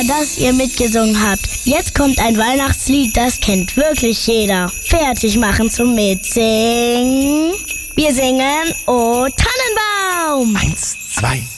dass ihr mitgesungen habt. Jetzt kommt ein Weihnachtslied, das kennt wirklich jeder. Fertig machen zum Mitsingen. Wir singen O Tannenbaum. 1, 2,